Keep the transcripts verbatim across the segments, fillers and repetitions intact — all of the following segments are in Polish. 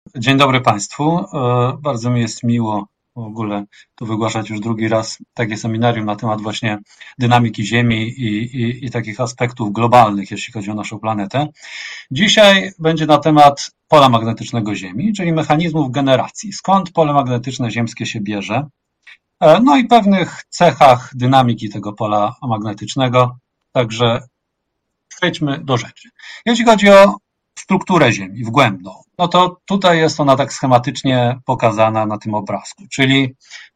Dzień dobry Państwu. Bardzo mi jest miło w ogóle tu wygłaszać już drugi raz takie seminarium na temat właśnie dynamiki Ziemi i, i, i takich aspektów globalnych, jeśli chodzi o naszą planetę. Dzisiaj będzie na temat pola magnetycznego Ziemi, czyli mechanizmów generacji. Skąd pole magnetyczne ziemskie się bierze? No i pewnych cechach dynamiki tego pola magnetycznego. Także przejdźmy do rzeczy. Jeśli chodzi o strukturę Ziemi wgłębną, no to tutaj jest ona tak schematycznie pokazana na tym obrazku, czyli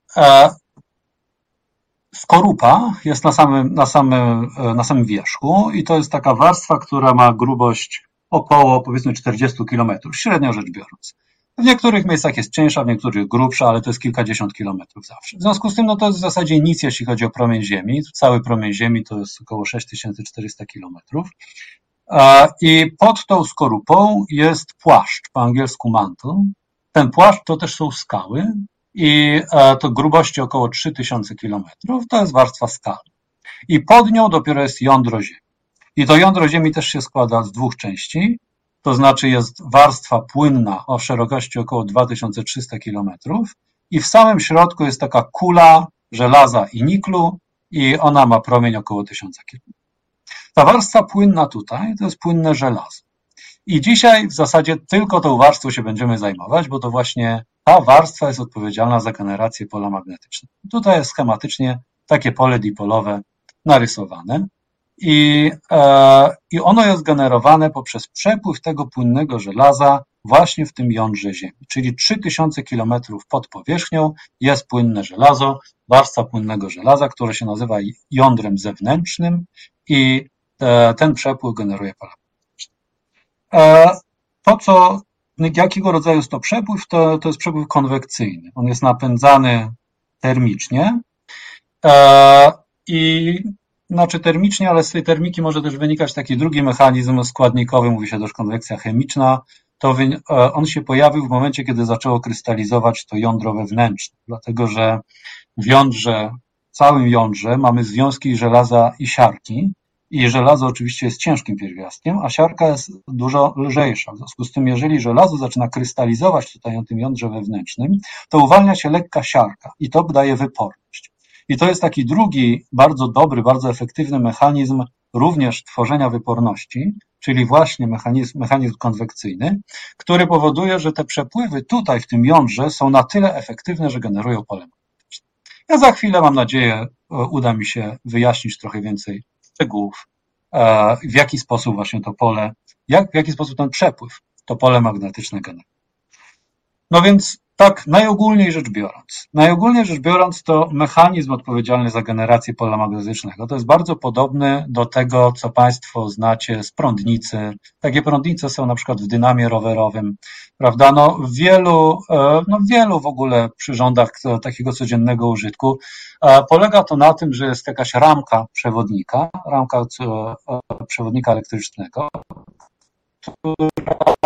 skorupa jest na samym, na samym, na samym wierzchu i to jest taka warstwa, która ma grubość około powiedzmy czterdzieści kilometrów, średnio rzecz biorąc. W niektórych miejscach jest cieńsza, w niektórych grubsza, ale to jest kilkadziesiąt kilometrów zawsze. W związku z tym no to jest w zasadzie nic, jeśli chodzi o promień Ziemi. Cały promień Ziemi to jest około sześć tysięcy czterysta kilometrów. I pod tą skorupą jest płaszcz, po angielsku mantle. Ten płaszcz to też są skały i to grubości około trzy tysiące kilometrów, to jest warstwa skały. I pod nią dopiero jest jądro Ziemi. I to jądro Ziemi też się składa z dwóch części, to znaczy jest warstwa płynna o szerokości około dwa tysiące trzysta kilometrów i w samym środku jest taka kula żelaza i niklu i ona ma promień około tysiąc kilometrów. Ta warstwa płynna tutaj to jest płynne żelazo. I dzisiaj w zasadzie tylko tą warstwą się będziemy zajmować, bo to właśnie ta warstwa jest odpowiedzialna za generację pola magnetycznego. Tutaj jest schematycznie takie pole dipolowe narysowane i, e, i ono jest generowane poprzez przepływ tego płynnego żelaza właśnie w tym jądrze Ziemi. Czyli trzy tysiące kilometrów pod powierzchnią jest płynne żelazo, warstwa płynnego żelaza, które się nazywa jądrem zewnętrznym i ten przepływ generuje pola magnetyczne. To, co, jakiego rodzaju jest to przepływ, to, to jest przepływ konwekcyjny. On jest napędzany termicznie i znaczy termicznie, ale z tej termiki może też wynikać taki drugi mechanizm składnikowy, mówi się też konwekcja chemiczna. To on się pojawił w momencie, kiedy zaczęło krystalizować to jądro wewnętrzne, dlatego że w jądrze, całym jądrze mamy związki żelaza i siarki. I żelazo oczywiście jest ciężkim pierwiastkiem, a siarka jest dużo lżejsza. W związku z tym, jeżeli żelazo zaczyna krystalizować tutaj na tym jądrze wewnętrznym, to uwalnia się lekka siarka i to daje wyporność. I to jest taki drugi, bardzo dobry, bardzo efektywny mechanizm również tworzenia wyporności, czyli właśnie mechanizm, mechanizm konwekcyjny, który powoduje, że te przepływy tutaj w tym jądrze są na tyle efektywne, że generują pole magnetyczne. Ja za chwilę, mam nadzieję, uda mi się wyjaśnić trochę więcej szczegółów, w jaki sposób właśnie to pole, jak, w jaki sposób ten przepływ, to pole magnetyczne generuje. No więc tak najogólniej rzecz biorąc, najogólniej rzecz biorąc to mechanizm odpowiedzialny za generację pola magnetycznego to jest bardzo podobny do tego, co Państwo znacie z prądnicy. Takie prądnice są na przykład w dynamie rowerowym, prawda? No w wielu, no w wielu w ogóle przyrządach takiego codziennego użytku polega to na tym, że jest jakaś ramka przewodnika, ramka przewodnika elektrycznego, która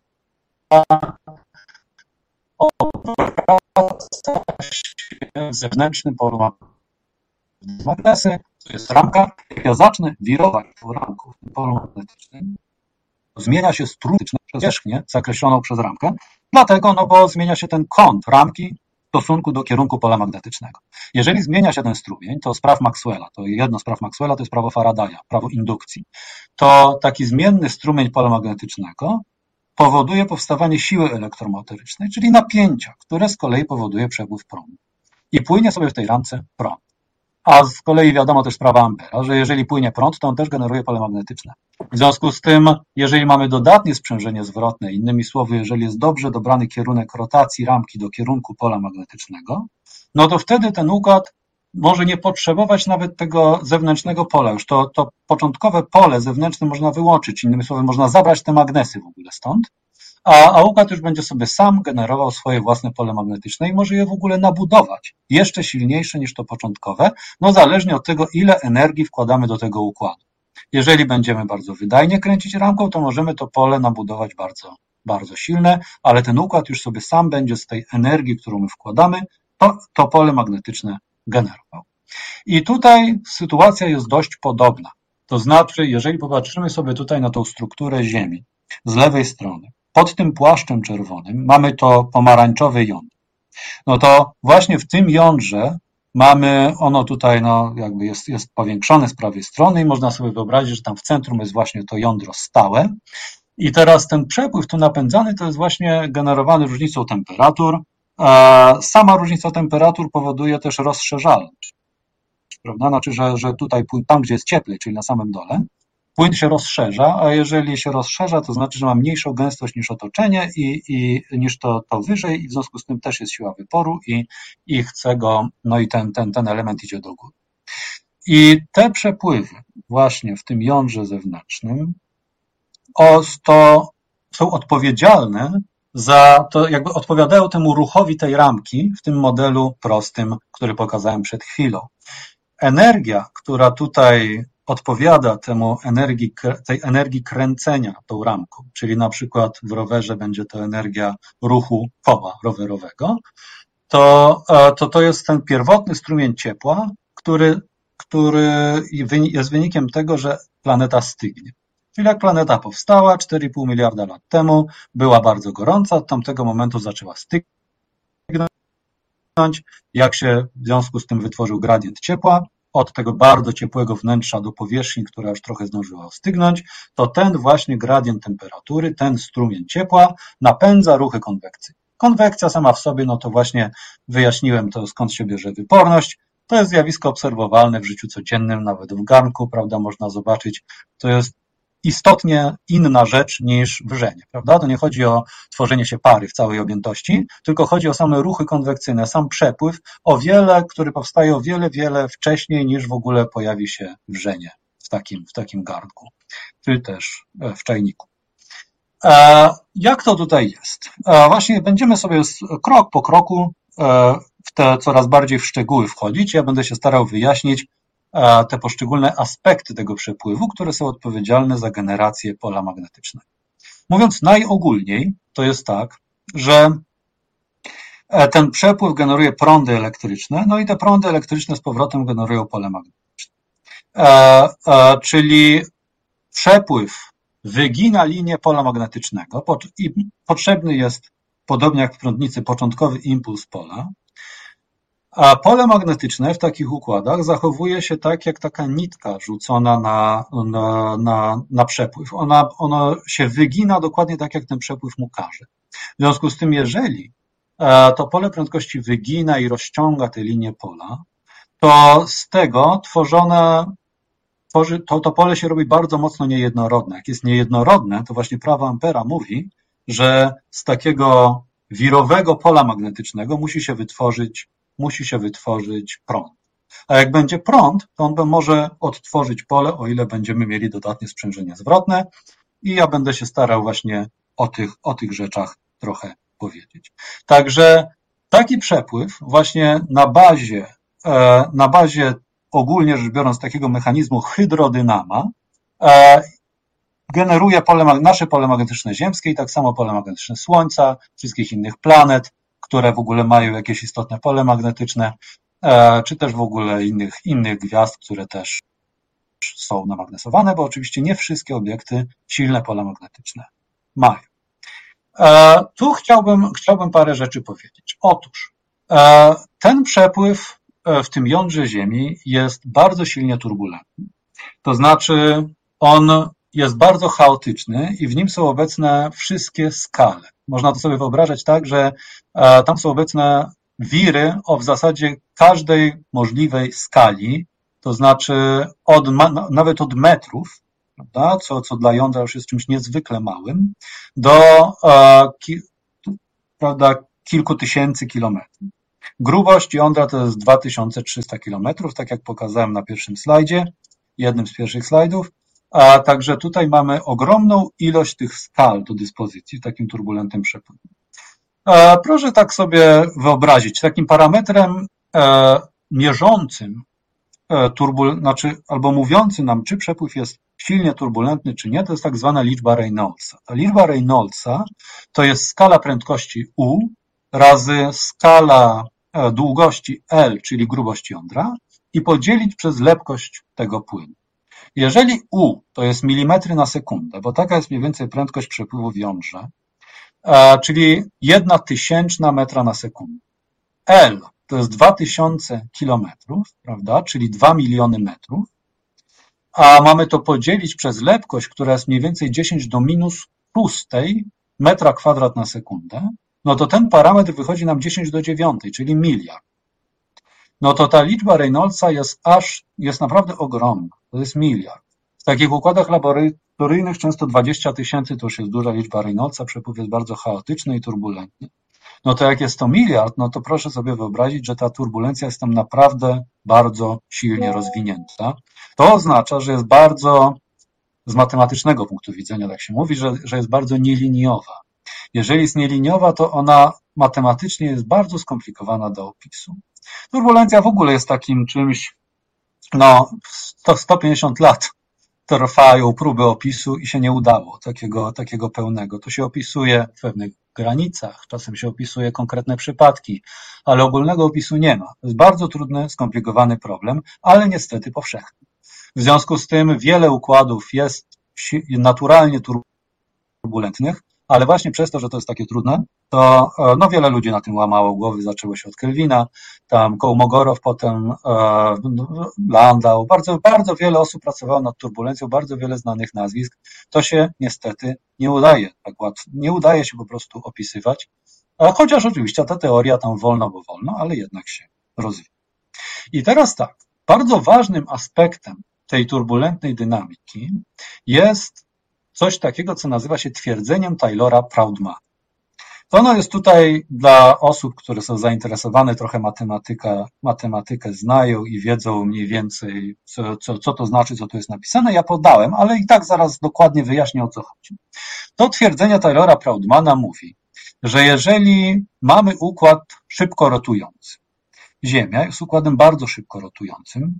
w zewnętrznym polu magnetycznym, to jest ramka. Jak ja zacznę wirować tą ramką w tym polu magnetycznym, to zmienia się strumień przez powierzchnię zakreśloną przez ramkę, dlatego, no bo zmienia się ten kąt ramki w stosunku do kierunku pola magnetycznego. Jeżeli zmienia się ten strumień, to z praw Maxwella, to jedno z praw Maxwella to jest prawo Faradaya, prawo indukcji, to taki zmienny strumień pola magnetycznego powoduje powstawanie siły elektromotorycznej, czyli napięcia, które z kolei powoduje przepływ prądu. I płynie sobie w tej ramce prąd. A z kolei wiadomo też sprawa Ampera, że jeżeli płynie prąd, to on też generuje pole magnetyczne. W związku z tym, jeżeli mamy dodatnie sprzężenie zwrotne, innymi słowy, jeżeli jest dobrze dobrany kierunek rotacji ramki do kierunku pola magnetycznego, no to wtedy ten układ może nie potrzebować nawet tego zewnętrznego pola. Już to, to początkowe pole zewnętrzne można wyłączyć, innymi słowy, można zabrać te magnesy w ogóle stąd, a, a układ już będzie sobie sam generował swoje własne pole magnetyczne i może je w ogóle nabudować, jeszcze silniejsze niż to początkowe, no zależnie od tego, ile energii wkładamy do tego układu. Jeżeli będziemy bardzo wydajnie kręcić ramką, to możemy to pole nabudować bardzo, bardzo silne, ale ten układ już sobie sam będzie z tej energii, którą my wkładamy, to, to pole magnetyczne generował. I tutaj sytuacja jest dość podobna. To znaczy, jeżeli popatrzymy sobie tutaj na tą strukturę Ziemi z lewej strony, pod tym płaszczem czerwonym mamy to pomarańczowe jądro. No to właśnie w tym jądrze mamy, ono tutaj no jakby jest, jest powiększone z prawej strony i można sobie wyobrazić, że tam w centrum jest właśnie to jądro stałe. I teraz ten przepływ tu napędzany to jest właśnie generowany różnicą temperatur. Sama różnica temperatur powoduje też rozszerzalność, prawda? Znaczy, że, że tutaj tam, gdzie jest cieplej, czyli na samym dole, płyn się rozszerza, a jeżeli się rozszerza, to znaczy, że ma mniejszą gęstość niż otoczenie i, i niż to, to wyżej i w związku z tym też jest siła wyporu i, i chce go, no i ten, ten, ten element idzie do góry. I te przepływy właśnie w tym jądrze zewnętrznym to są odpowiedzialne za to, jakby odpowiadają temu ruchowi tej ramki w tym modelu prostym, który pokazałem przed chwilą. Energia, która tutaj odpowiada temu energii, tej energii kręcenia tą ramką, czyli na przykład w rowerze będzie to energia ruchu koła rowerowego, to to, to jest ten pierwotny strumień ciepła, który, który jest wynikiem tego, że planeta stygnie. Czyli jak planeta powstała cztery i pół miliarda lat temu, była bardzo gorąca, od tamtego momentu zaczęła stygnąć. Jak się w związku z tym wytworzył gradient ciepła, od tego bardzo ciepłego wnętrza do powierzchni, która już trochę zdążyła ostygnąć, to ten właśnie gradient temperatury, ten strumień ciepła napędza ruchy konwekcji. Konwekcja sama w sobie, no to właśnie wyjaśniłem to, skąd się bierze wyporność. To jest zjawisko obserwowalne w życiu codziennym, nawet w garnku, prawda, można zobaczyć. To jest istotnie inna rzecz niż wrzenie, prawda? To nie chodzi o tworzenie się pary w całej objętości, tylko chodzi o same ruchy konwekcyjne, sam przepływ, o wiele, który powstaje o wiele, wiele wcześniej niż w ogóle pojawi się wrzenie w takim, w takim garnku, czy też w czajniku. Jak to tutaj jest? Właśnie będziemy sobie krok po kroku w te coraz bardziej w szczegóły wchodzić. Ja będę się starał wyjaśnić te poszczególne aspekty tego przepływu, które są odpowiedzialne za generację pola magnetycznego. Mówiąc najogólniej, to jest tak, że ten przepływ generuje prądy elektryczne, no i te prądy elektryczne z powrotem generują pole magnetyczne. Czyli przepływ wygina linię pola magnetycznego i potrzebny jest, podobnie jak w prądnicy, początkowy impuls pola. A pole magnetyczne w takich układach zachowuje się tak, jak taka nitka rzucona na, na, na, na przepływ. Ona, ona się wygina dokładnie tak, jak ten przepływ mu każe. W związku z tym, jeżeli to pole prędkości wygina i rozciąga te linie pola, to z tego tworzone, tworzy, to, to pole się robi bardzo mocno niejednorodne. Jak jest niejednorodne, to właśnie prawo Ampera mówi, że z takiego wirowego pola magnetycznego musi się wytworzyć musi się wytworzyć prąd. A jak będzie prąd, to on może odtworzyć pole, o ile będziemy mieli dodatnie sprzężenie zwrotne i ja będę się starał właśnie o tych, o tych rzeczach trochę powiedzieć. Także taki przepływ właśnie na bazie, na bazie ogólnie rzecz biorąc takiego mechanizmu hydrodynama generuje pole, nasze pole magnetyczne ziemskie i tak samo pole magnetyczne Słońca, wszystkich innych planet, które w ogóle mają jakieś istotne pole magnetyczne, czy też w ogóle innych, innych gwiazd, które też są namagnesowane, bo oczywiście nie wszystkie obiekty silne pola magnetyczne mają. Tu chciałbym, chciałbym parę rzeczy powiedzieć. Otóż ten przepływ w tym jądrze Ziemi jest bardzo silnie turbulentny. To znaczy on jest bardzo chaotyczny i w nim są obecne wszystkie skale. Można to sobie wyobrażać tak, że tam są obecne wiry o w zasadzie każdej możliwej skali, to znaczy od, nawet od metrów, prawda, co, co dla jądra już jest czymś niezwykle małym, do ki, prawda, kilku tysięcy kilometrów. Grubość jądra to jest dwa tysiące trzysta kilometrów, tak jak pokazałem na pierwszym slajdzie, jednym z pierwszych slajdów. A także tutaj mamy ogromną ilość tych skal do dyspozycji w takim turbulentnym przepływie. Proszę tak sobie wyobrazić, takim parametrem mierzącym turbul, znaczy, albo mówiącym nam, czy przepływ jest silnie turbulentny, czy nie, to jest tak zwana liczba Reynoldsa. Ta liczba Reynoldsa to jest skala prędkości U razy skala długości L, czyli grubość jądra, i podzielić przez lepkość tego płynu. Jeżeli U to jest milimetry na sekundę, bo taka jest mniej więcej prędkość przepływu w jądrze, czyli jedna tysięczna metra na sekundę. L to jest dwa tysiące kilometrów, prawda, czyli dwa miliony metrów, a mamy to podzielić przez lepkość, która jest mniej więcej dziesięć do minus szóstej metra kwadrat na sekundę, no to ten parametr wychodzi nam dziesięć do dziewiątej, czyli miliard. No to ta liczba Reynoldsa jest aż, jest naprawdę ogromna, to jest miliard. W takich układach laboratoryjnych często dwadzieścia tysięcy to już jest duża liczba Reynoldsa, przepływ jest bardzo chaotyczny i turbulentny. No to jak jest to miliard, no to proszę sobie wyobrazić, że ta turbulencja jest tam naprawdę bardzo silnie rozwinięta. To oznacza, że jest bardzo, z matematycznego punktu widzenia, tak się mówi, że, że jest bardzo nieliniowa. Jeżeli jest nieliniowa, to ona matematycznie jest bardzo skomplikowana do opisu. Turbulencja w ogóle jest takim czymś, no sto pięćdziesiąt lat trwają próby opisu i się nie udało takiego, takiego pełnego. To się opisuje w pewnych granicach, czasem się opisuje konkretne przypadki, ale ogólnego opisu nie ma. To jest bardzo trudny, skomplikowany problem, ale niestety powszechny. W związku z tym wiele układów jest naturalnie turbulentnych, ale właśnie przez to, że to jest takie trudne, to no, wiele ludzi na tym łamało głowy, zaczęło się od Kelvina, tam Kołmogorow, potem e, Landau, bardzo, bardzo wiele osób pracowało nad turbulencją, bardzo wiele znanych nazwisk. To się niestety nie udaje tak łatwo, nie udaje się po prostu opisywać, chociaż oczywiście ta teoria tam wolno, bo wolno, ale jednak się rozwija. I teraz tak, bardzo ważnym aspektem tej turbulentnej dynamiki jest coś takiego, co nazywa się twierdzeniem Taylora-Proudmana. To ono jest tutaj dla osób, które są zainteresowane trochę matematyka, matematykę znają i wiedzą mniej więcej, co, co, co to znaczy, co tu jest napisane. Ja podałem, ale i tak zaraz dokładnie wyjaśnię, o co chodzi. To twierdzenie Taylora-Proudmana mówi, że jeżeli mamy układ szybko rotujący, Ziemia jest układem bardzo szybko rotującym,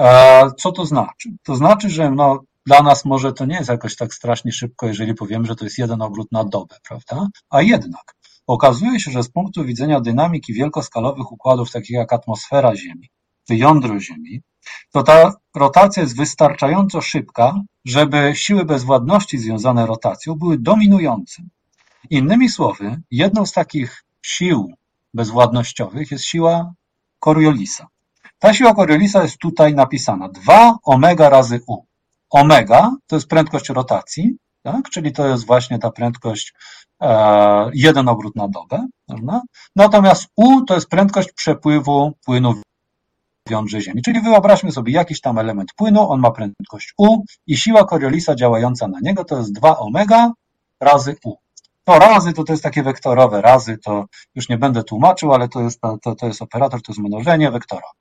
co to znaczy? To znaczy, że no, dla nas może to nie jest jakoś tak strasznie szybko, jeżeli powiemy, że to jest jeden obrót na dobę, prawda? A jednak okazuje się, że z punktu widzenia dynamiki wielkoskalowych układów, takich jak atmosfera Ziemi, czy jądro Ziemi, to ta rotacja jest wystarczająco szybka, żeby siły bezwładności związane rotacją były dominujące. Innymi słowy, jedną z takich sił bezwładnościowych jest siła Coriolisa. Ta siła Coriolisa jest tutaj napisana dwa omega razy U. Omega to jest prędkość rotacji, tak? Czyli to jest właśnie ta prędkość e, jeden obrót na dobę. Prawda? Natomiast U to jest prędkość przepływu płynu w jądrze Ziemi. Czyli wyobraźmy sobie jakiś tam element płynu, on ma prędkość U i siła Coriolisa działająca na niego to jest dwa omega razy U. To razy to, to jest takie wektorowe, razy to już nie będę tłumaczył, ale to jest, to, to jest operator, to jest mnożenie wektorowe.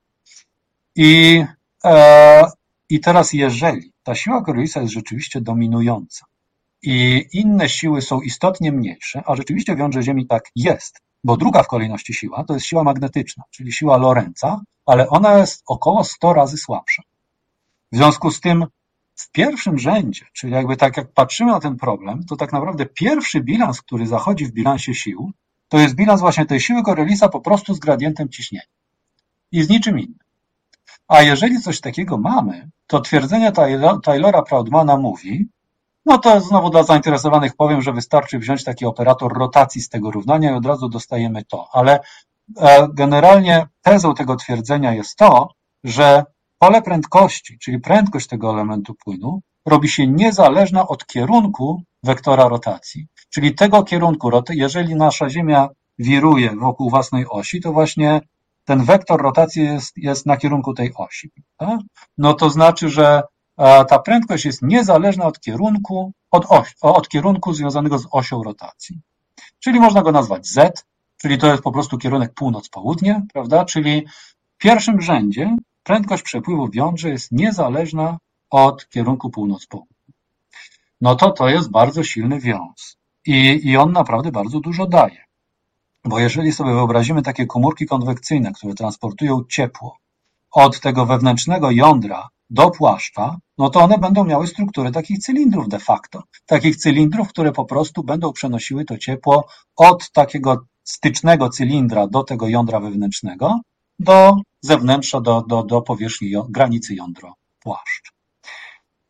I, e, I teraz jeżeli ta siła Coriolisa jest rzeczywiście dominująca i inne siły są istotnie mniejsze, a rzeczywiście w jądrze Ziemi tak jest, bo druga w kolejności siła to jest siła magnetyczna, czyli siła Lorentza, ale ona jest około sto razy słabsza. W związku z tym w pierwszym rzędzie, czyli jakby tak jak patrzymy na ten problem, to tak naprawdę pierwszy bilans, który zachodzi w bilansie sił, to jest bilans właśnie tej siły Coriolisa po prostu z gradientem ciśnienia i z niczym innym. A jeżeli coś takiego mamy, to twierdzenie Taylora-Proudmana mówi, no to znowu dla zainteresowanych powiem, że wystarczy wziąć taki operator rotacji z tego równania i od razu dostajemy to. Ale generalnie tezą tego twierdzenia jest to, że pole prędkości, czyli prędkość tego elementu płynu, robi się niezależna od kierunku wektora rotacji. Czyli tego kierunku, jeżeli nasza Ziemia wiruje wokół własnej osi, to właśnie ten wektor rotacji jest, jest na kierunku tej osi. Tak? No to znaczy, że ta prędkość jest niezależna od kierunku, od, osi, od kierunku związanego z osią rotacji. Czyli można go nazwać Z, czyli to jest po prostu kierunek północ-południe, prawda? Czyli w pierwszym rzędzie prędkość przepływu w jądrze jest niezależna od kierunku północ-południe. No to to jest bardzo silny wiąz i, i on naprawdę bardzo dużo daje. Bo jeżeli sobie wyobrazimy takie komórki konwekcyjne, które transportują ciepło od tego wewnętrznego jądra do płaszcza, no to one będą miały strukturę takich cylindrów de facto. Takich cylindrów, które po prostu będą przenosiły to ciepło od takiego stycznego cylindra do tego jądra wewnętrznego, do zewnętrza, do, do, do powierzchni granicy jądro-płaszcz.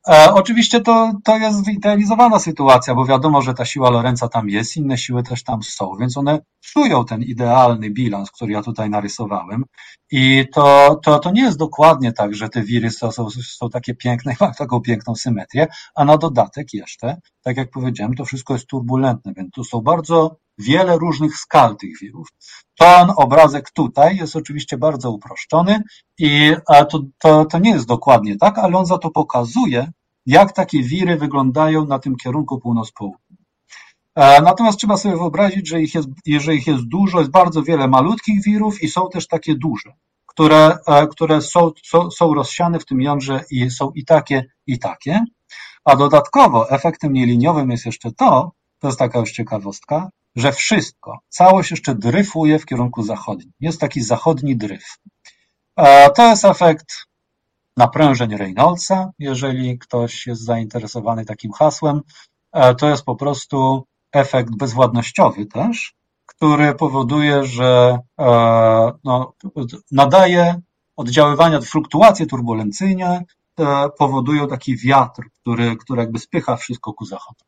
E, oczywiście to, to jest wyidealizowana sytuacja, bo wiadomo, że ta siła Lorentza tam jest, inne siły też tam są, więc one psują ten idealny bilans, który ja tutaj narysowałem. I to, to, to nie jest dokładnie tak, że te wiry są, są, są takie piękne, mają taką piękną symetrię, a na dodatek jeszcze, tak jak powiedziałem, to wszystko jest turbulentne, więc tu są bardzo wiele różnych skal tych wirów. Ten obrazek tutaj jest oczywiście bardzo uproszczony i to, to, to nie jest dokładnie tak, ale on za to pokazuje, jak takie wiry wyglądają na tym kierunku północ-południe. Natomiast trzeba sobie wyobrazić, że ich jest, że ich jest dużo, jest bardzo wiele malutkich wirów i są też takie duże, które, które są, są, są rozsiane w tym jądrze i są i takie, i takie. A dodatkowo efektem nieliniowym jest jeszcze to, to jest taka już ciekawostka, że wszystko, całość jeszcze dryfuje w kierunku zachodnim. Jest taki zachodni dryf. To jest efekt naprężeń Reynoldsa, jeżeli ktoś jest zainteresowany takim hasłem. To jest po prostu efekt bezwładnościowy też, który powoduje, że no, nadaje oddziaływania, fluktuacje turbulencyjne powodują taki wiatr, który, który jakby spycha wszystko ku zachodowi.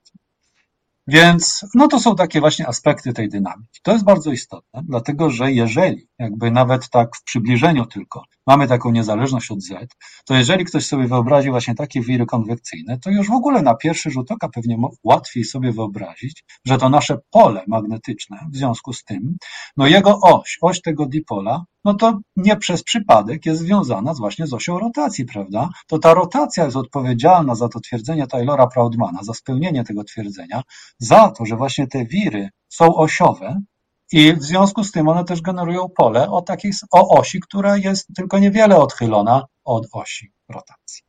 Więc no to są takie właśnie aspekty tej dynamiki. To jest bardzo istotne, dlatego że jeżeli jakby nawet tak w przybliżeniu tylko mamy taką niezależność od Z, to jeżeli ktoś sobie wyobrazi właśnie takie wiry konwekcyjne, to już w ogóle na pierwszy rzut oka pewnie łatwiej sobie wyobrazić, że to nasze pole magnetyczne w związku z tym, no jego oś, oś tego dipola, no to nie przez przypadek jest związana właśnie z osią rotacji, prawda? To ta rotacja jest odpowiedzialna za to twierdzenie Taylora-Proudmana, za spełnienie tego twierdzenia, za to, że właśnie te wiry są osiowe i w związku z tym one też generują pole o takiej o osi, która jest tylko niewiele odchylona od osi rotacji.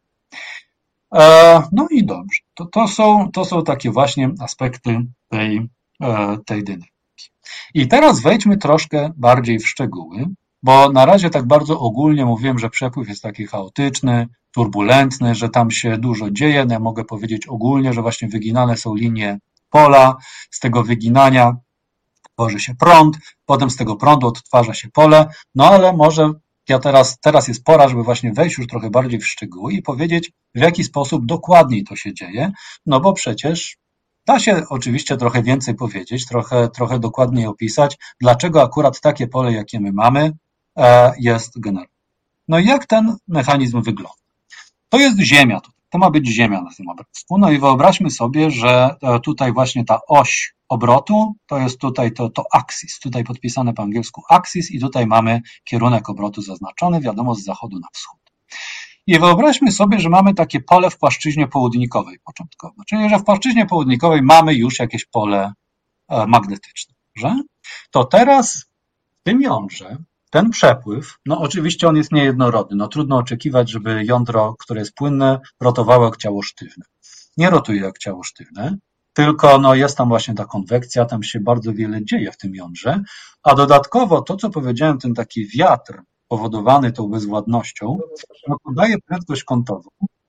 No i dobrze, to, to, są, to są takie właśnie aspekty tej, tej dynamiki. I teraz wejdźmy troszkę bardziej w szczegóły, bo na razie tak bardzo ogólnie mówiłem, że przepływ jest taki chaotyczny, turbulentny, że tam się dużo dzieje. No ja mogę powiedzieć ogólnie, że właśnie wyginane są linie pola, z tego wyginania tworzy się prąd, potem z tego prądu odtwarza się pole, no ale może ja teraz, teraz jest pora, żeby właśnie wejść już trochę bardziej w szczegóły i powiedzieć, w jaki sposób dokładniej to się dzieje, no bo przecież da się oczywiście trochę więcej powiedzieć, trochę, trochę dokładniej opisać, dlaczego akurat takie pole, jakie my mamy, jest generowane. No i jak ten mechanizm wygląda? To jest Ziemia, to ma być Ziemia na tym obrazku. No i wyobraźmy sobie, że tutaj właśnie ta oś obrotu to jest tutaj to, to axis, tutaj podpisane po angielsku axis i tutaj mamy kierunek obrotu zaznaczony, wiadomo, z zachodu na wschód. I wyobraźmy sobie, że mamy takie pole w płaszczyźnie południkowej początkowo, czyli że w płaszczyźnie południkowej mamy już jakieś pole magnetyczne, że? To teraz w tym jądrze ten przepływ, no oczywiście on jest niejednorodny, no trudno oczekiwać, żeby jądro, które jest płynne, rotowało jak ciało sztywne. Nie rotuje jak ciało sztywne, tylko no jest tam właśnie ta konwekcja, tam się bardzo wiele dzieje w tym jądrze, a dodatkowo to, co powiedziałem, ten taki wiatr powodowany tą bezwładnością, no to daje prędkość kątową,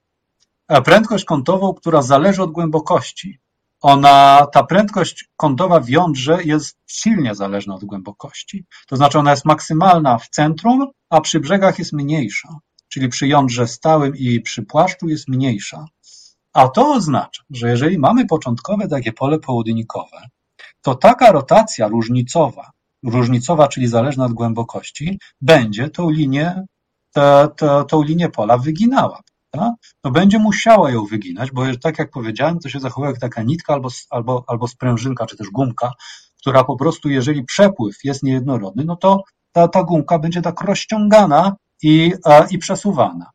a prędkość kątową, która zależy od głębokości. Ona, ta prędkość kątowa w jądrze jest silnie zależna od głębokości. To znaczy ona jest maksymalna w centrum, a przy brzegach jest mniejsza. Czyli przy jądrze stałym i przy płaszczu jest mniejsza. A to oznacza, że jeżeli mamy początkowe takie pole południkowe, to taka rotacja różnicowa, różnicowa, czyli zależna od głębokości, będzie tą linię, tę, tę, tą linię pola wyginała. To będzie musiała ją wyginać, bo tak jak powiedziałem, to się zachowuje jak taka nitka albo, albo, albo sprężynka, czy też gumka, która po prostu, jeżeli przepływ jest niejednorodny, no to ta, ta gumka będzie tak rozciągana i, i przesuwana.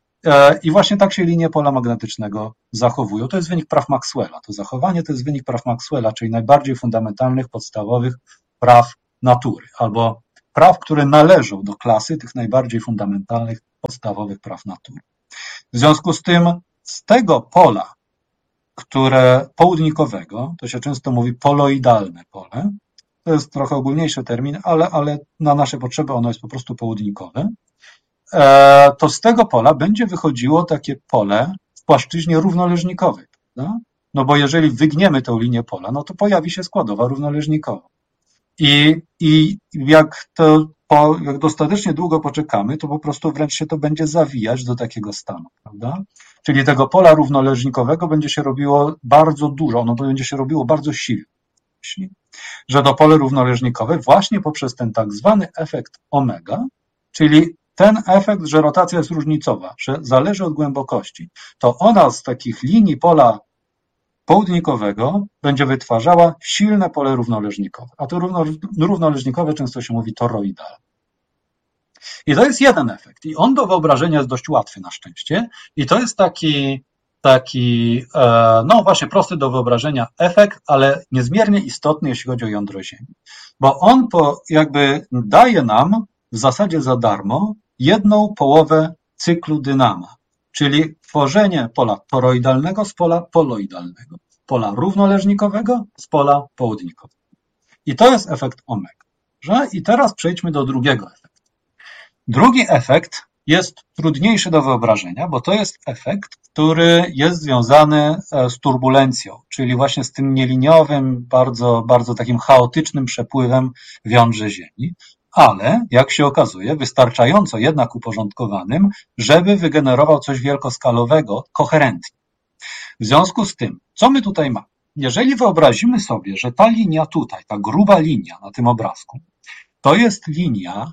I właśnie tak się linie pola magnetycznego zachowują. To jest wynik praw Maxwella. To zachowanie to jest wynik praw Maxwella, czyli najbardziej fundamentalnych, podstawowych praw natury, albo praw, które należą do klasy tych najbardziej fundamentalnych, podstawowych praw natury. W związku z tym, z tego pola, które południkowego, to się często mówi poloidalne pole, to jest trochę ogólniejszy termin, ale, ale na nasze potrzeby ono jest po prostu południkowe, to z tego pola będzie wychodziło takie pole w płaszczyźnie równoleżnikowej, prawda? No bo jeżeli wygniemy tę linię pola, no to pojawi się składowa równoleżnikowa. I, i jak to po, jak dostatecznie długo poczekamy, to po prostu wręcz się to będzie zawijać do takiego stanu, prawda? Czyli tego pola równoleżnikowego będzie się robiło bardzo dużo, ono będzie się robiło bardzo silnie. Że to pole równoleżnikowe właśnie poprzez ten tak zwany efekt omega, czyli ten efekt, że rotacja jest różnicowa, że zależy od głębokości, to ona z takich linii pola południkowego będzie wytwarzała silne pole równoleżnikowe. A to równo, równoleżnikowe często się mówi toroidalne. I to jest jeden efekt. I on do wyobrażenia jest dość łatwy na szczęście. I to jest taki, taki no właśnie prosty do wyobrażenia efekt, ale niezmiernie istotny, jeśli chodzi o jądro Ziemi. Bo on po, jakby daje nam w zasadzie za darmo jedną połowę cyklu dynama, czyli tworzenie pola toroidalnego z pola poloidalnego, pola równoleżnikowego z pola południkowego. I to jest efekt omega. Że? I teraz przejdźmy do drugiego efektu. Drugi efekt jest trudniejszy do wyobrażenia, bo to jest efekt, który jest związany z turbulencją, czyli właśnie z tym nieliniowym, bardzo, bardzo takim chaotycznym przepływem w jądrze Ziemi, ale jak się okazuje, wystarczająco jednak uporządkowanym, żeby wygenerował coś wielkoskalowego, koherentnie. W związku z tym, co my tutaj mamy? Jeżeli wyobrazimy sobie, że ta linia tutaj, ta gruba linia na tym obrazku, to jest linia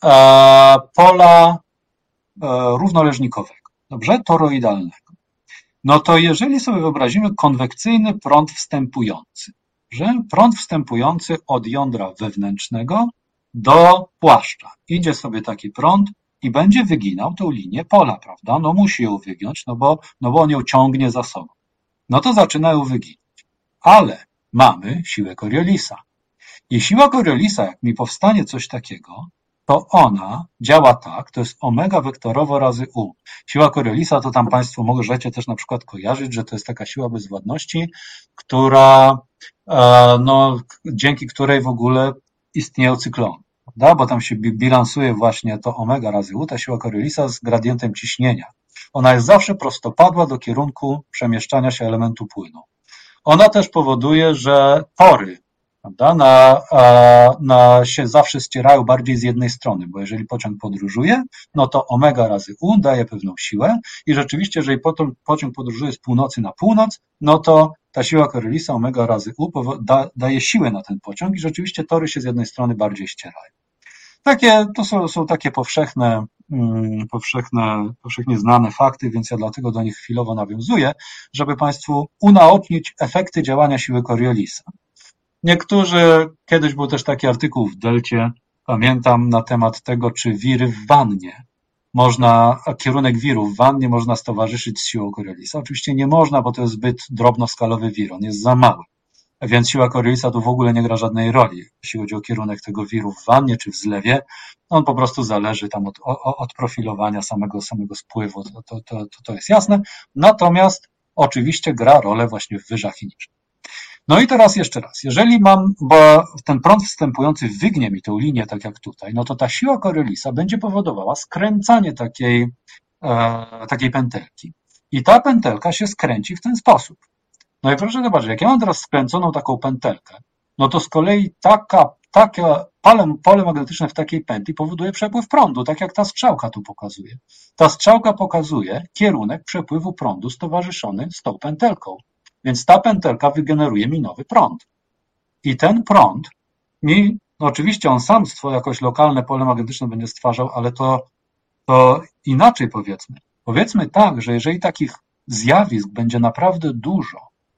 e, pola e, równoleżnikowego, dobrze? Toroidalnego. No to jeżeli sobie wyobrazimy konwekcyjny prąd wstępujący, że prąd wstępujący od jądra wewnętrznego do płaszcza. Idzie sobie taki prąd i będzie wyginał tę linię pola, prawda? No musi ją wygiąć, no bo, no bo on ją ciągnie za sobą. No to zaczyna ją wyginać. Ale mamy siłę Coriolisa. I siła Coriolisa, jak mi powstanie coś takiego, to ona działa tak, to jest omega wektorowo razy u. Siła Coriolisa to tam Państwo możecie też na przykład kojarzyć, że to jest taka siła bezwładności, która, no, dzięki której w ogóle istnieją cyklony, prawda? Bo tam się bilansuje właśnie to omega razy u, ta siła Coriolisa z gradientem ciśnienia. Ona jest zawsze prostopadła do kierunku przemieszczania się elementu płynu. Ona też powoduje, że tory, prawda, na, na się zawsze ścierają bardziej z jednej strony, bo jeżeli pociąg podróżuje, no to omega razy u daje pewną siłę i rzeczywiście, jeżeli pociąg podróżuje z północy na północ, no to ta siła Coriolisa omega razy u da, daje siłę na ten pociąg i rzeczywiście tory się z jednej strony bardziej ścierają. Takie, to są, są takie powszechne, hmm, powszechne, powszechnie znane fakty, więc ja dlatego do nich chwilowo nawiązuję, żeby Państwu unaocznić efekty działania siły Coriolisa. Niektórzy, kiedyś był też taki artykuł w Delcie, pamiętam, na temat tego, czy wiry w wannie można, kierunek wirów w wannie można stowarzyszyć z siłą Coriolisa. Oczywiście nie można, bo to jest zbyt drobnoskalowy wir, on jest za mały. Więc siła Coriolisa tu w ogóle nie gra żadnej roli, jeśli chodzi o kierunek tego wiru w wannie czy w zlewie. On po prostu zależy tam od, od profilowania samego, samego spływu, to, to, to, to jest jasne. Natomiast oczywiście gra rolę właśnie w wyżach i niżach. No i teraz jeszcze raz, jeżeli mam, bo ten prąd wstępujący wygnie mi tę linię, tak jak tutaj, no to ta siła Coriolisa będzie powodowała skręcanie takiej, e, takiej pętelki. I ta pętelka się skręci w ten sposób. No i proszę zobaczyć, jak ja mam teraz skręconą taką pętelkę, no to z kolei taka, takie pole, pole magnetyczne w takiej pętli powoduje przepływ prądu, tak jak ta strzałka tu pokazuje. Ta strzałka pokazuje kierunek przepływu prądu stowarzyszony z tą pętelką. Więc ta pętelka wygeneruje mi nowy prąd. I ten prąd mi, no oczywiście on sam jakoś lokalne pole magnetyczne będzie stwarzał, ale to, to inaczej powiedzmy. Powiedzmy tak, że jeżeli takich zjawisk będzie naprawdę dużo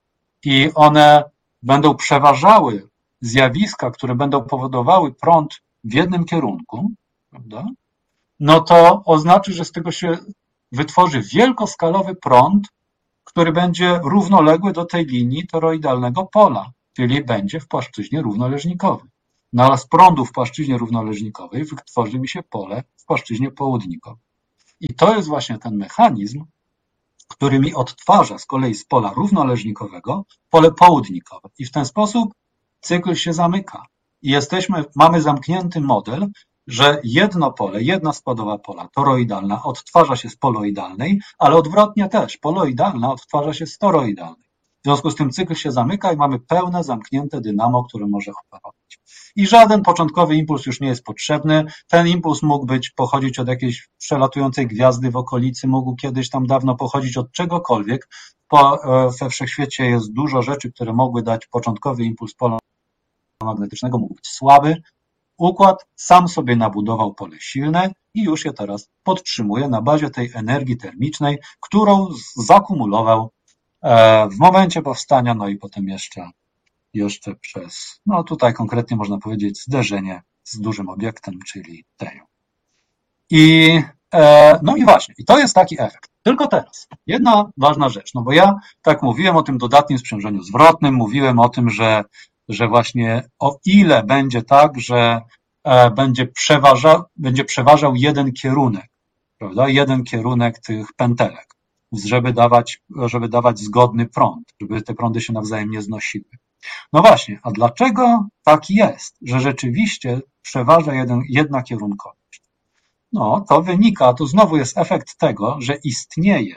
i one będą przeważały zjawiska, które będą powodowały prąd w jednym kierunku, prawda? No to oznacza, że z tego się wytworzy wielkoskalowy prąd, który będzie równoległy do tej linii toroidalnego pola, czyli będzie w płaszczyźnie równoleżnikowej. No ale z prądu w płaszczyźnie równoleżnikowej wytworzy mi się pole w płaszczyźnie południkowej. I to jest właśnie ten mechanizm, który mi odtwarza z kolei z pola równoleżnikowego pole południkowe. I w ten sposób cykl się zamyka. I jesteśmy, mamy zamknięty model, że jedno pole, jedna składowa pola toroidalna odtwarza się z poloidalnej, ale odwrotnie też, poloidalna odtwarza się z toroidalnej. W związku z tym cykl się zamyka i mamy pełne, zamknięte dynamo, które może operować. robić. I żaden początkowy impuls już nie jest potrzebny. Ten impuls mógł być pochodzić od jakiejś przelatującej gwiazdy w okolicy, mógł kiedyś tam dawno pochodzić od czegokolwiek. Po, we wszechświecie jest dużo rzeczy, które mogły dać początkowy impuls pola magnetycznego, mógł być słaby. Układ sam sobie nabudował pole silne i już je teraz podtrzymuje na bazie tej energii termicznej, którą zakumulował w momencie powstania, no i potem jeszcze, jeszcze przez, no tutaj konkretnie można powiedzieć zderzenie z dużym obiektem, czyli Teją. I, no i właśnie, i to jest taki efekt. Tylko teraz, jedna ważna rzecz, no bo ja tak mówiłem o tym dodatnim sprzężeniu zwrotnym, mówiłem o tym, że że właśnie o ile będzie tak, że będzie przeważał, będzie przeważał jeden kierunek, prawda? Jeden kierunek tych pętelek, żeby dawać, żeby dawać zgodny prąd, żeby te prądy się nawzajem nie znosiły. No właśnie, a dlaczego tak jest, że rzeczywiście przeważa jeden, jedna kierunkowość? No, to wynika, to znowu jest efekt tego, że istnieje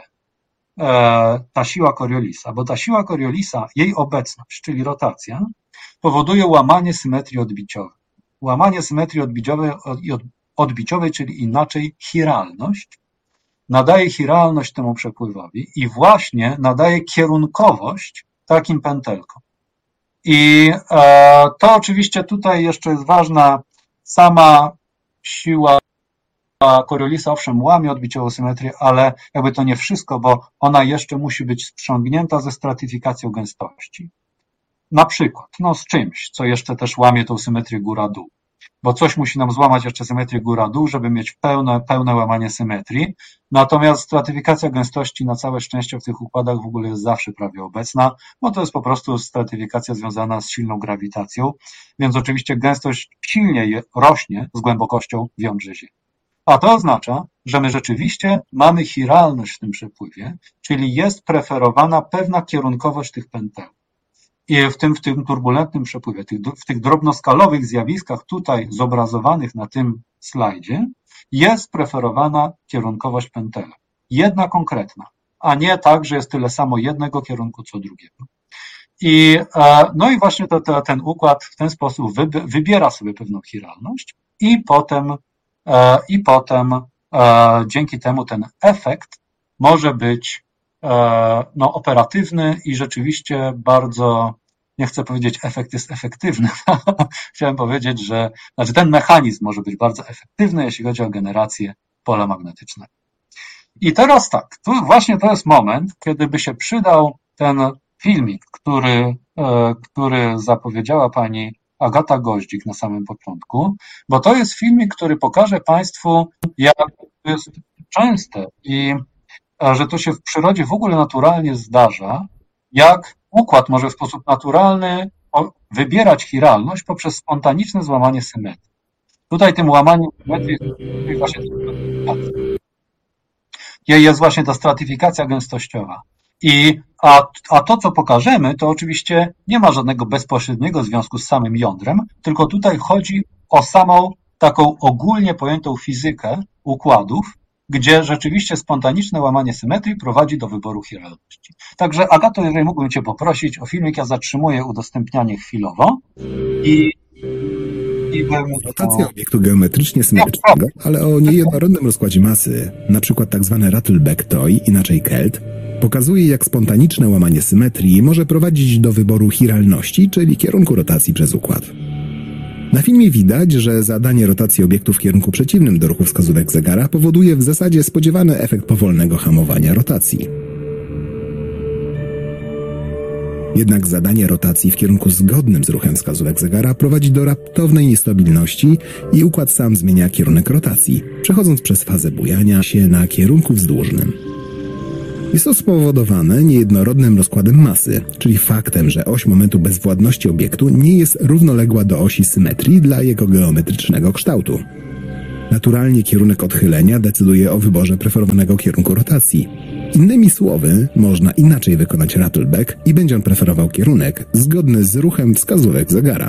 e, ta siła Coriolisa, bo ta siła Coriolisa, jej obecność, czyli rotacja, powoduje łamanie symetrii odbiciowej. Łamanie symetrii odbiciowej, odbiciowej, czyli inaczej chiralność, nadaje chiralność temu przepływowi i właśnie nadaje kierunkowość takim pętelkom. I e, to oczywiście tutaj jeszcze jest ważna sama siła Coriolisa, owszem, łamie odbiciową symetrię, ale jakby to nie wszystko, bo ona jeszcze musi być sprzągnięta ze stratyfikacją gęstości. Na przykład, no z czymś, co jeszcze też łamie tą symetrię góra-dół, bo coś musi nam złamać jeszcze symetrię góra-dół, żeby mieć pełne, pełne łamanie symetrii, natomiast stratyfikacja gęstości na całe szczęście w tych układach w ogóle jest zawsze prawie obecna, bo to jest po prostu stratyfikacja związana z silną grawitacją, więc oczywiście gęstość silniej rośnie z głębokością w jądrze Ziemi. A to oznacza, że my rzeczywiście mamy chiralność w tym przepływie, czyli jest preferowana pewna kierunkowość tych pętel. I w tym, w tym turbulentnym przepływie, w tych drobnoskalowych zjawiskach tutaj zobrazowanych na tym slajdzie jest preferowana kierunkowość pętelek. Jedna konkretna, a nie tak, że jest tyle samo jednego kierunku co drugiego. I, no i właśnie to, to, ten układ w ten sposób wybiera sobie pewną chiralność i potem, i potem dzięki temu ten efekt może być no, operatywny i rzeczywiście bardzo, nie chcę powiedzieć efekt jest efektywny, chciałem powiedzieć, że znaczy ten mechanizm może być bardzo efektywny, jeśli chodzi o generację pola magnetycznego. I teraz tak, tu właśnie to jest moment, kiedy by się przydał ten filmik, który, który zapowiedziała pani Agata Goździk na samym początku, bo to jest filmik, który pokaże Państwu, jak to jest częste i że to się w przyrodzie w ogóle naturalnie zdarza, jak układ może w sposób naturalny wybierać chiralność poprzez spontaniczne złamanie symetrii. Tutaj tym łamaniem symetrii jest właśnie jest właśnie ta stratyfikacja gęstościowa. I, a, a to, co pokażemy, to oczywiście nie ma żadnego bezpośredniego związku z samym jądrem, tylko tutaj chodzi o samą taką ogólnie pojętą fizykę układów, gdzie rzeczywiście spontaniczne łamanie symetrii prowadzi do wyboru chiralności. Także Agato, jeżeli mógłbym Cię poprosić o filmik, ja zatrzymuję udostępnianie chwilowo i rotacja obiektu geometrycznie symetrycznego, ale o niejednorodnym rozkładzie masy, na przykład tzw. Rattleback toy, inaczej Kelt, pokazuje, jak spontaniczne łamanie symetrii może prowadzić do wyboru chiralności, czyli kierunku rotacji przez układ. Na filmie widać, że zadanie rotacji obiektu w kierunku przeciwnym do ruchu wskazówek zegara powoduje w zasadzie spodziewany efekt powolnego hamowania rotacji. Jednak zadanie rotacji w kierunku zgodnym z ruchem wskazówek zegara prowadzi do raptownej niestabilności i układ sam zmienia kierunek rotacji, przechodząc przez fazę bujania się na kierunku wzdłużnym. Jest to spowodowane niejednorodnym rozkładem masy, czyli faktem, że oś momentu bezwładności obiektu nie jest równoległa do osi symetrii dla jego geometrycznego kształtu. Naturalnie kierunek odchylenia decyduje o wyborze preferowanego kierunku rotacji. Innymi słowy, można inaczej wykonać Rattleback i będzie on preferował kierunek zgodny z ruchem wskazówek zegara.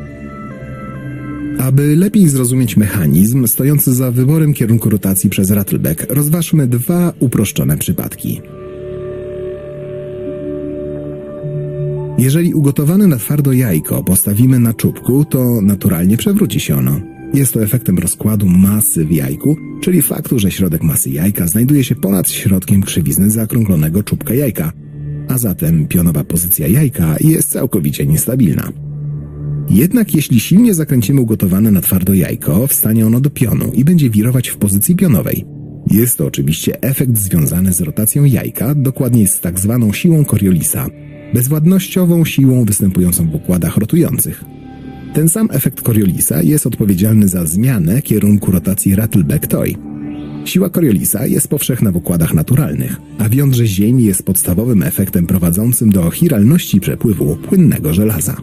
Aby lepiej zrozumieć mechanizm stojący za wyborem kierunku rotacji przez Rattleback, rozważmy dwa uproszczone przypadki. Jeżeli ugotowane na twardo jajko postawimy na czubku, to naturalnie przewróci się ono. Jest to efektem rozkładu masy w jajku, czyli faktu, że środek masy jajka znajduje się ponad środkiem krzywizny zaokrąglonego czubka jajka, a zatem pionowa pozycja jajka jest całkowicie niestabilna. Jednak jeśli silnie zakręcimy ugotowane na twardo jajko, wstanie ono do pionu i będzie wirować w pozycji pionowej. Jest to oczywiście efekt związany z rotacją jajka, dokładnie z tak zwaną siłą Coriolisa, bezwładnościową siłą występującą w układach rotujących. Ten sam efekt Coriolisa jest odpowiedzialny za zmianę kierunku rotacji Rattleback-Toy. Siła Coriolisa jest powszechna w układach naturalnych, a w jądrze ziemi jest podstawowym efektem prowadzącym do chiralności przepływu płynnego żelaza.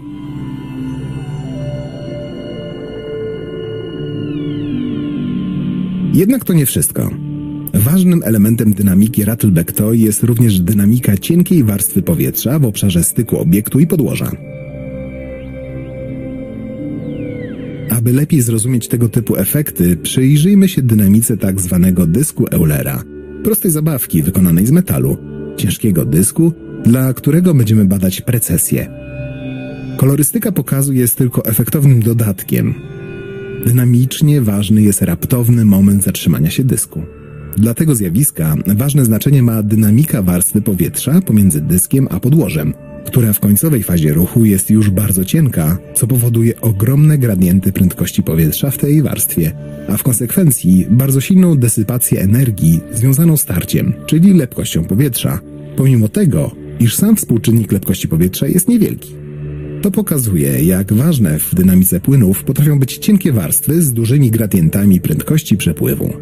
Jednak to nie wszystko. Ważnym elementem dynamiki Rattleback-Toy jest również dynamika cienkiej warstwy powietrza w obszarze styku obiektu i podłoża. Aby lepiej zrozumieć tego typu efekty, przyjrzyjmy się dynamice tak zwanego dysku Eulera, prostej zabawki wykonanej z metalu, ciężkiego dysku, dla którego będziemy badać precesję. Kolorystyka pokazu jest tylko efektownym dodatkiem. Dynamicznie ważny jest raptowny moment zatrzymania się dysku. Dla tego zjawiska ważne znaczenie ma dynamika warstwy powietrza pomiędzy dyskiem a podłożem, która w końcowej fazie ruchu jest już bardzo cienka, co powoduje ogromne gradienty prędkości powietrza w tej warstwie, a w konsekwencji bardzo silną desypację energii związaną z tarciem, czyli lepkością powietrza, pomimo tego, iż sam współczynnik lepkości powietrza jest niewielki. To pokazuje, jak ważne w dynamice płynów potrafią być cienkie warstwy z dużymi gradientami prędkości przepływu.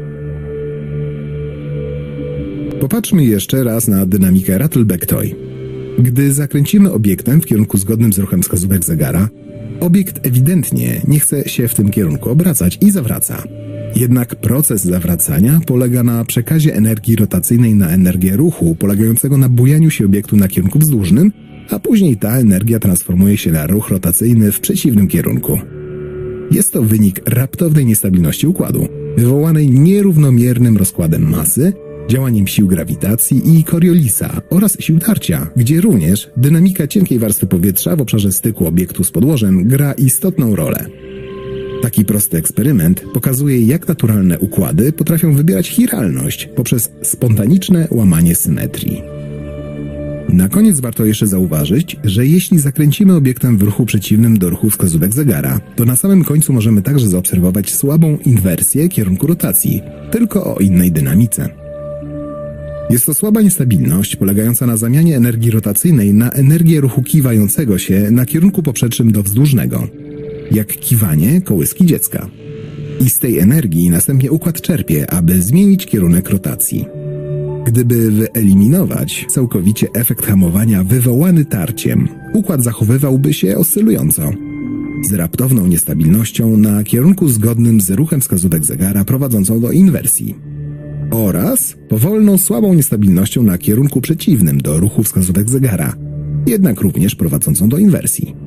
Popatrzmy jeszcze raz na dynamikę Rattleback-Toy. Gdy zakręcimy obiektem w kierunku zgodnym z ruchem wskazówek zegara, obiekt ewidentnie nie chce się w tym kierunku obracać i zawraca. Jednak proces zawracania polega na przekazie energii rotacyjnej na energię ruchu, polegającego na bujaniu się obiektu na kierunku wzdłużnym, a później ta energia transformuje się na ruch rotacyjny w przeciwnym kierunku. Jest to wynik raptownej niestabilności układu, wywołanej nierównomiernym rozkładem masy, działaniem sił grawitacji i Coriolisa oraz sił tarcia, gdzie również dynamika cienkiej warstwy powietrza w obszarze styku obiektu z podłożem gra istotną rolę. Taki prosty eksperyment pokazuje, jak naturalne układy potrafią wybierać chiralność poprzez spontaniczne łamanie symetrii. Na koniec warto jeszcze zauważyć, że jeśli zakręcimy obiektem w ruchu przeciwnym do ruchu wskazówek zegara, to na samym końcu możemy także zaobserwować słabą inwersję kierunku rotacji, tylko o innej dynamice. Jest to słaba niestabilność polegająca na zamianie energii rotacyjnej na energię ruchu kiwającego się na kierunku poprzecznym do wzdłużnego, jak kiwanie kołyski dziecka. I z tej energii następnie układ czerpie, aby zmienić kierunek rotacji. Gdyby wyeliminować całkowicie efekt hamowania wywołany tarciem, układ zachowywałby się oscylująco, z raptowną niestabilnością na kierunku zgodnym z ruchem wskazówek zegara prowadzącą do inwersji, oraz powolną, słabą niestabilnością na kierunku przeciwnym do ruchu wskazówek zegara, jednak również prowadzącą do inwersji.